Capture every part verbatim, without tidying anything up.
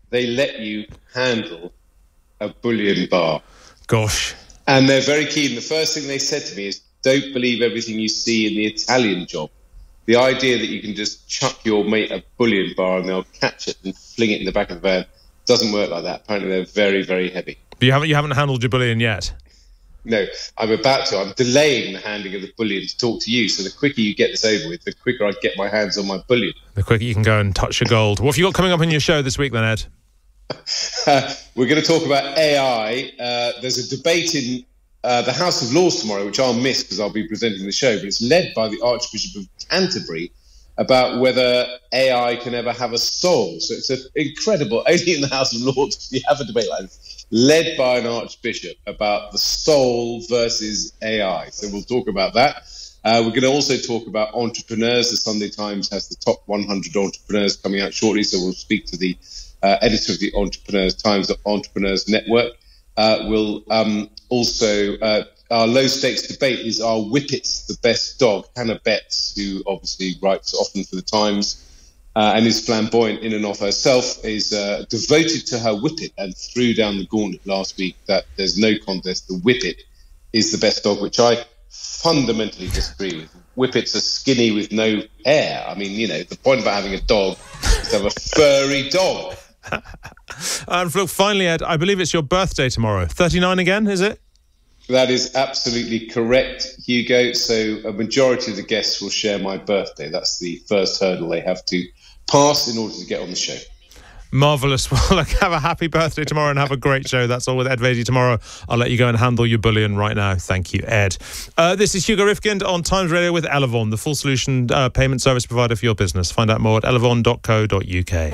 they let you handle a bullion bar. Gosh. And they're very keen. The first thing they said to me is, don't believe everything you see in the Italian job. The idea that you can just chuck your mate a bullion bar and they'll catch it and fling it in the back of the van doesn't work like that. Apparently they're very, very heavy. But you haven't, you haven't handled your bullion yet? No, I'm about to. I'm delaying the handing of the bullion to talk to you. So the quicker you get this over with, the quicker I get my hands on my bullion. The quicker you can go and touch your gold. What have you got coming up in your show this week then, Ed? Uh, we're going to talk about A I. Uh, there's a debate in uh, the House of Lords tomorrow, which I'll miss because I'll be presenting the show, but it's led by the Archbishop of Canterbury about whether A I can ever have a soul. So it's an incredible, only in the House of Lords you have a debate like this, led by an archbishop about the soul versus A I. So we'll talk about that. Uh, we're going to also talk about entrepreneurs. The Sunday Times has the top one hundred entrepreneurs coming out shortly, so we'll speak to the uh, editor of the Entrepreneurs Times, the Entrepreneurs Network. Uh, we'll um, also, uh, our low-stakes debate is, are Whippets the best dog? Hannah Betts, who obviously writes often for the Times uh, and is flamboyant in and of herself, is uh, devoted to her Whippet and threw down the gauntlet last week that there's no contest. The Whippet is the best dog, which I fundamentally disagree with. Whippets are skinny with no hair. I mean, you know, the point about having a dog is to have a furry dog. And look, finally, Ed, I believe it's your birthday tomorrow. thirty-nine again, is it? That is absolutely correct, Hugo. So a majority of the guests will share my birthday. That's the first hurdle they have to pass in order to get on the show. Marvellous. Well, look, have a happy birthday tomorrow and have a great show. That's all with Ed Vaizey tomorrow. I'll let you go and handle your bullion right now. Thank you, Ed. Uh, this is Hugo Rifkind on Times Radio with Elavon, the full solution uh, payment service provider for your business. Find out more at elavon dot co dot uk.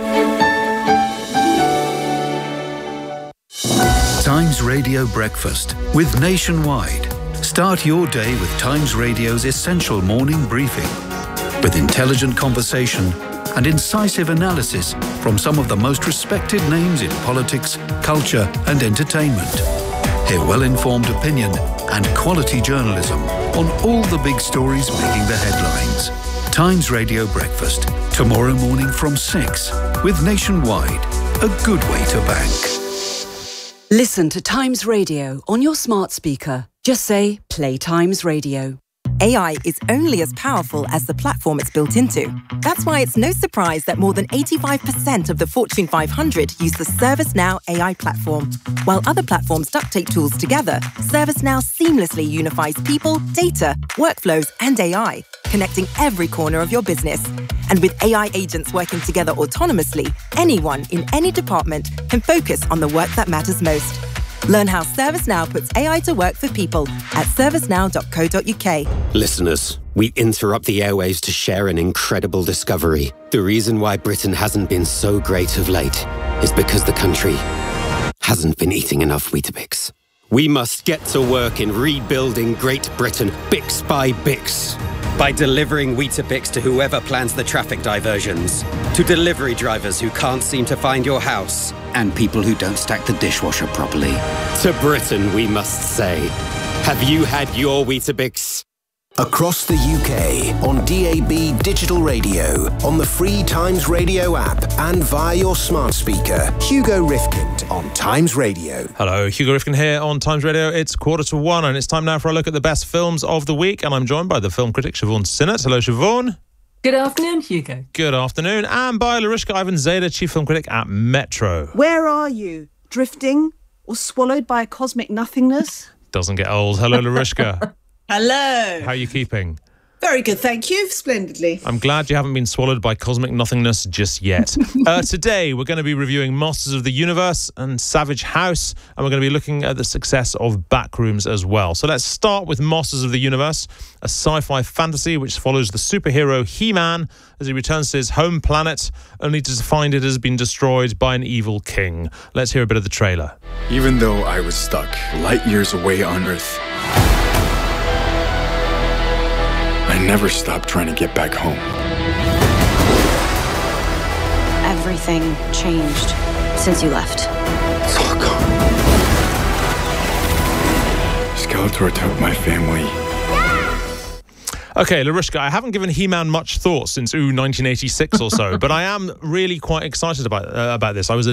Times Radio Breakfast with Nationwide. Start your day with Times Radio's essential morning briefing with intelligent conversation and incisive analysis from some of the most respected names in politics, culture and entertainment. Hear well-informed opinion and quality journalism on all the big stories making the headlines. Times Radio Breakfast, tomorrow morning from six with Nationwide, a good way to bank. Listen to Times Radio on your smart speaker. Just say, play Times Radio. A I is only as powerful as the platform it's built into. That's why it's no surprise that more than eighty-five percent of the Fortune five hundred use the ServiceNow A I platform. While other platforms duct tape tools together, ServiceNow seamlessly unifies people, data, workflows, and A I, connecting every corner of your business. And with A I agents working together autonomously, anyone in any department can focus on the work that matters most. Learn how ServiceNow puts A I to work for people at servicenow dot co dot uk. Listeners, we interrupt the airwaves to share an incredible discovery. The reason why Britain hasn't been so great of late is because the country hasn't been eating enough Weetabix. We must get to work in rebuilding Great Britain, Bix by Bix. By delivering Weetabix to whoever plans the traffic diversions, to delivery drivers who can't seem to find your house, and people who don't stack the dishwasher properly. To Britain, we must say, have you had your Weetabix? Across the U K, on D A B digital radio, on the free Times Radio app, and via your smart speaker, Hugo Rifkind on Times Radio. Hello, Hugo Rifkind here on Times Radio. It's quarter to one, and it's time now for a look at the best films of the week, and I'm joined by the film critic Siobhan Sinnott. Hello, Siobhan. Good afternoon, Hugo. Good afternoon, and by Larishka Ivan-Zada, chief film critic at Metro. Where are you? Drifting or swallowed by a cosmic nothingness? Doesn't get old. Hello, Larishka. Hello. How are you keeping? Very good, thank you. Splendidly. I'm glad you haven't been swallowed by cosmic nothingness just yet. uh, today, we're going to be reviewing Masters of the Universe and Savage House, and we're going to be looking at the success of Backrooms as well. So let's start with Masters of the Universe, a sci-fi fantasy which follows the superhero He-Man as he returns to his home planet, only to find it has been destroyed by an evil king. Let's hear a bit of the trailer. Even though I was stuck light years away on Earth, I never stopped trying to get back home. Everything changed since you left. It's all gone. Skeletor took my family. Okay, Larishka, I haven't given He-Man much thought since, ooh, nineteen eighty-six or so, but I am really quite excited about uh, about this. I was a